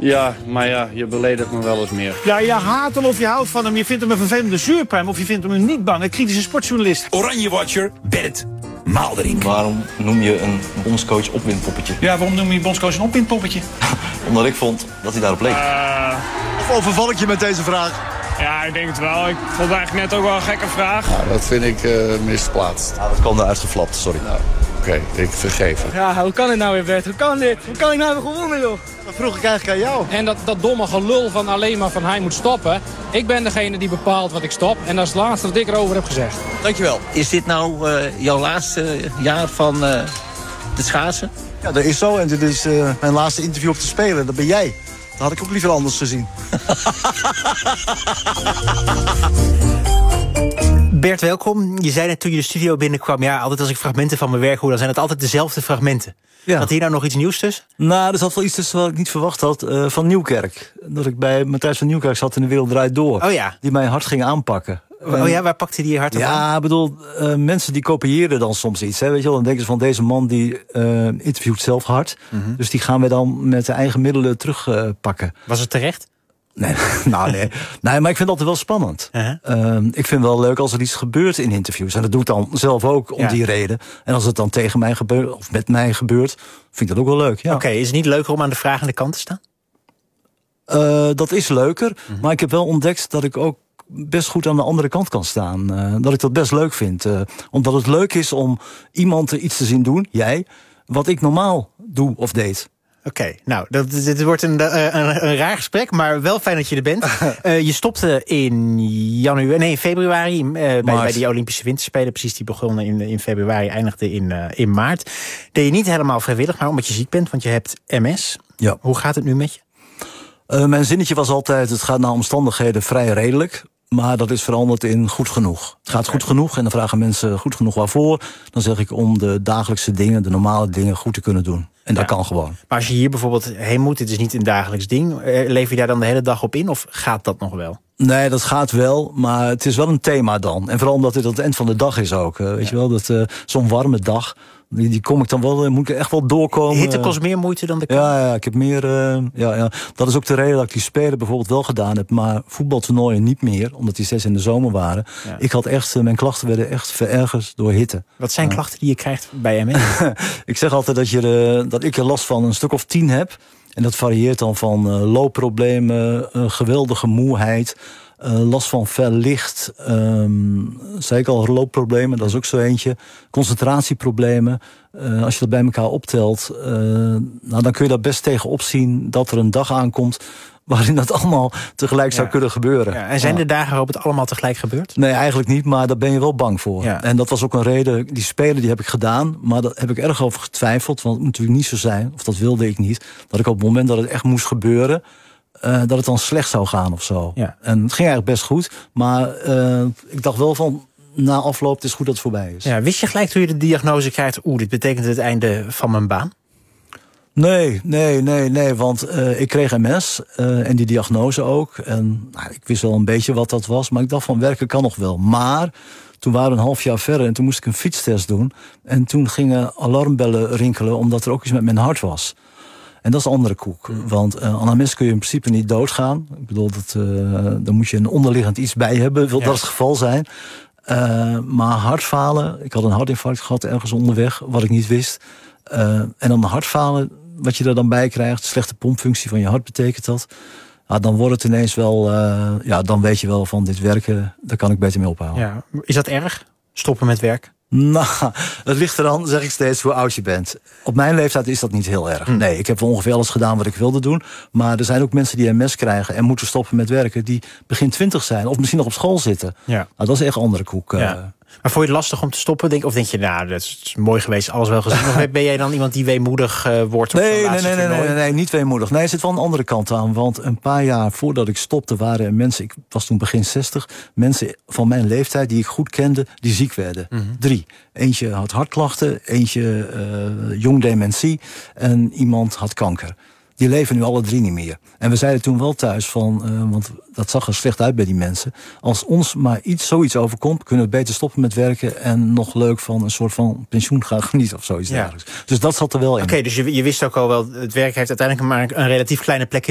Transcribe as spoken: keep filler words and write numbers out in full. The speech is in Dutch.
Ja, maar ja, je beledigt me wel eens meer. Ja, je haat hem of je houdt van hem. Je vindt hem een vervelende zuurpruim of je vindt hem een niet bang. Een kritische sportjournalist. Oranje-watcher Bert Maalderink. Waarom noem je een bondscoach opwindpoppetje? Ja, waarom noem je bondscoach een opwindpoppetje? Omdat ik vond dat hij daarop leek. Uh, of overval ik je met deze vraag? Ja, ik denk het wel. Ik vond het eigenlijk net ook wel een gekke vraag. Ja, dat vind ik uh, misplaatst. Ja, dat kwam eruit geflapt, sorry. Nou, Oké, okay, ik vergeef het. Ja, hoe kan het nou weer, Bert? Hoe kan dit? Hoe kan ik nou weer gewonnen, joh? Dat vroeg ik eigenlijk aan jou. En dat, dat domme gelul van alleen maar van hij moet stoppen. Ik ben degene die bepaalt wat ik stop. En dat is het laatste wat ik erover heb gezegd. Dankjewel. Is dit nou uh, jouw laatste jaar van uh, het schaatsen? Ja, dat is zo. En dit is uh, mijn laatste interview op te spelen. Dat ben jij. Dat had ik ook liever anders gezien. Bert, welkom. Je zei net toen je de studio binnenkwam... ja, altijd als ik fragmenten van mijn werk hoor... dan zijn het altijd dezelfde fragmenten. Ja. Had hier nou nog iets nieuws tussen? Nou, er zat wel iets tussen wat ik niet verwacht had. Uh, van Nieuwkerk. Dat ik bij Matthijs van Nieuwkerk zat in De Wereld Draait Door. Oh ja. Die mij hard ging aanpakken. Oh ja, waar pakte die je hard op aan? Ja, ik bedoel, uh, mensen die kopieerden dan soms iets. Hè, weet je wel? Dan denken ze van deze man die uh, interviewt zelf hard. Mm-hmm. Dus die gaan we dan met de eigen middelen terugpakken. Uh, Was het terecht? Nee, nou nee. nee, maar ik vind het altijd wel spannend. Uh-huh. Uh, ik vind het wel leuk als er iets gebeurt in interviews. En dat doe ik dan zelf ook om ja. die reden. En als het dan tegen mij gebeurt, of met mij gebeurt, vind ik dat ook wel leuk. Ja. Oké, okay, is het niet leuker om aan de vragende kant te staan? Uh, dat is leuker, uh-huh. maar ik heb wel ontdekt dat ik ook best goed aan de andere kant kan staan. Uh, dat ik dat best leuk vind. Uh, omdat het leuk is om iemand iets te zien doen, jij, wat ik normaal doe of deed. Oké, okay, nou, dat, dit wordt een, een, een raar gesprek, maar wel fijn dat je er bent. uh, je stopte in januari, nee, in februari uh, bij, bij die Olympische Winterspelen. Precies, die begonnen in, in februari, eindigde in, uh, in maart. Deed je niet helemaal vrijwillig, maar omdat je ziek bent, want je hebt M S. Ja. Hoe gaat het nu met je? Uh, mijn zinnetje was altijd, het gaat naar omstandigheden vrij redelijk. Maar dat is veranderd in goed genoeg. Het gaat okay. goed genoeg en dan vragen mensen goed genoeg waarvoor. Dan zeg ik om de dagelijkse dingen, de normale dingen goed te kunnen doen. En dat ja. kan gewoon. Maar als je hier bijvoorbeeld heen moet, dit is niet een dagelijks ding. Leef je daar dan de hele dag op in of gaat dat nog wel? Nee, dat gaat wel, maar het is wel een thema dan. En vooral omdat dit aan het eind van de dag is ook. Uh, weet ja. je wel, dat uh, zo'n warme dag... Die, die kom ik dan wel, moet ik echt wel doorkomen. Hitte kost meer moeite dan de kou? Ja, ja, ik heb meer. Uh, ja, ja. Dat is ook de reden dat ik die Spelen bijvoorbeeld wel gedaan heb, maar voetbaltoernooien niet meer, omdat die steeds in de zomer waren. Ja. Ik had echt, mijn klachten werden echt verergerd door hitte. Wat zijn ja. klachten die je krijgt bij M S? Ik zeg altijd dat, je, uh, dat ik er last van een stuk of tien heb. En dat varieert dan van uh, loopproblemen, uh, geweldige moeheid. Uh, last van fel licht, um, zei ik al, loopproblemen, dat is ook zo eentje. Concentratieproblemen. Uh, als je dat bij elkaar optelt, uh, nou, dan kun je daar best tegen opzien dat er een dag aankomt waarin dat allemaal tegelijk ja. zou kunnen gebeuren. Ja, en zijn ja. er dagen waarop het allemaal tegelijk gebeurt? Nee, eigenlijk niet, maar daar ben je wel bang voor. Ja. En dat was ook een reden, die Spelen die heb ik gedaan, maar daar heb ik erg over getwijfeld, want het moet natuurlijk niet zo zijn, of dat wilde ik niet, dat ik op het moment dat het echt moest gebeuren, Uh, dat het dan slecht zou gaan of zo. Ja. En het ging eigenlijk best goed. Maar uh, ik dacht wel van, na afloop, het is goed dat het voorbij is. Ja, wist je gelijk toen je de diagnose krijgt, oeh, dit betekent het einde van mijn baan? Nee, nee, nee, nee, want uh, ik kreeg M S uh, en die diagnose ook. En nou, ik wist wel een beetje wat dat was, maar ik dacht van, werken kan nog wel. Maar toen waren we een half jaar verder en toen moest ik een fietstest doen. En toen gingen alarmbellen rinkelen, omdat er ook iets met mijn hart was. En dat is een andere koek. Mm. Want uh, aan een mens kun je in principe niet doodgaan. Ik bedoel, dat, uh, daar moet je een onderliggend iets bij hebben. Wil ja. dat het geval zijn. Uh, maar hartfalen. Ik had een hartinfarct gehad ergens onderweg. Wat ik niet wist. Uh, en dan hartfalen. Wat je er dan bij krijgt. Slechte pompfunctie van je hart betekent dat. Ja, dan wordt het ineens wel. Uh, ja, dan weet je wel van dit werken. Daar kan ik beter mee ophouden. Ja. Is dat erg? Stoppen met werk? Nou, het ligt eraan, zeg ik steeds, hoe oud je bent. Op mijn leeftijd is dat niet heel erg. Nee, ik heb wel ongeveer alles gedaan wat ik wilde doen. Maar er zijn ook mensen die M S krijgen en moeten stoppen met werken, die begin twintig zijn of misschien nog op school zitten. Ja. Nou, dat is echt een andere koek. Ja. Maar vond je het lastig om te stoppen? Denk, of denk je, nou, dat is mooi geweest, alles wel gezien? Of ben jij dan iemand die weemoedig uh, wordt? Op nee, nee, nee, nee, nee, nee, niet weemoedig. Nee, er zit wel een andere kant aan. Want een paar jaar voordat ik stopte waren er mensen, ik was toen begin zestig, mensen van mijn leeftijd die ik goed kende, die ziek werden. Mm-hmm. Drie. Eentje had hartklachten, eentje uh, jong dementie en iemand had kanker. Die leven nu alle drie niet meer. En we zeiden toen wel thuis van, uh, want dat zag er slecht uit bij die mensen. Als ons maar iets, zoiets overkomt, kunnen we beter stoppen met werken en nog leuk van een soort van pensioen gaan genieten of zoiets ja. dergelijks. Dus dat zat er wel in. Oké, okay, dus je, je wist ook al wel, het werk heeft uiteindelijk maar een relatief kleine plek